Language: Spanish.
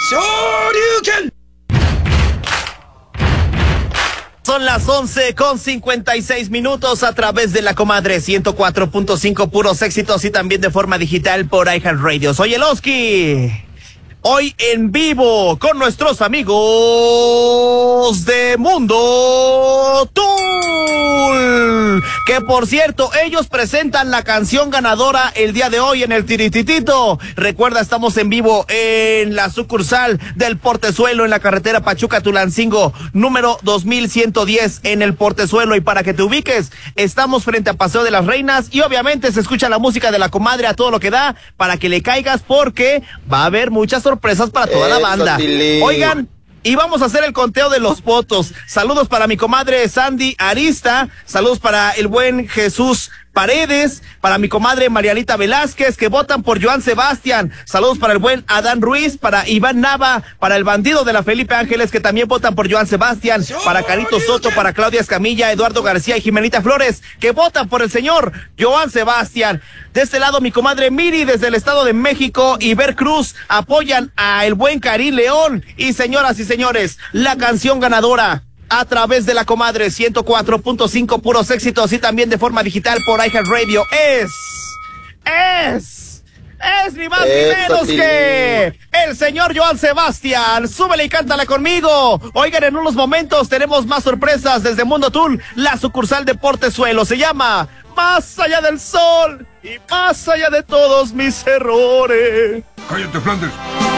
Shoryuken. Son las 11:56 a través de La Comadre 104.5, puros éxitos, y también de forma digital por iHeartRadio. Soy el Oski. Hoy en vivo con nuestros amigos de Mundo Tool, que por cierto, ellos presentan la canción ganadora el día de hoy en el Tirititito. Recuerda, estamos en vivo en la sucursal del Portezuelo, en la carretera Pachuca-Tulancingo, número 2110 en el Portezuelo. Y para que te ubiques, estamos frente a Paseo de las Reinas, y obviamente se escucha la música de La Comadre a todo lo que da, para que le caigas, porque va a haber muchas sorpresas para toda la banda. Oigan, y vamos a hacer el conteo de los votos. Saludos para mi comadre Sandy Arista, saludos para el buen Jesús Paredes, para mi comadre Marianita Velázquez, que votan por Joan Sebastián. Saludos para el buen Adán Ruiz, para Iván Nava, para el bandido de la Felipe Ángeles, que también votan por Joan Sebastián, para Carito Soto, para Claudia Escamilla, Eduardo García y Jimenita Flores, que votan por el señor Joan Sebastián. De este lado, mi comadre Miri, desde el Estado de México, y Ver Cruz, apoyan a el buen Karim León. Y señoras y señores, la canción ganadora a través de La Comadre 104.5, puros éxitos, y también de forma digital por iHeartRadio es ni más ni menos que el señor Joan Sebastián. Súbele y cántala conmigo. Oigan, en unos momentos tenemos más sorpresas desde Mundo Tool, la sucursal de Portezuelo. Se llama Más allá del sol y más allá de todos mis errores. Cállate, Flanders.